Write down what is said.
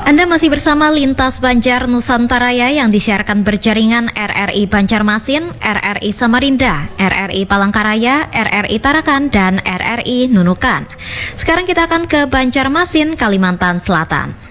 Anda masih bersama Lintas Banjar Nusantaraya yang disiarkan berjaringan RRI Banjarmasin, RRI Samarinda, RRI Palangkaraya, RRI Tarakan, dan RRI Nunukan. Sekarang kita akan ke Banjarmasin, Kalimantan Selatan.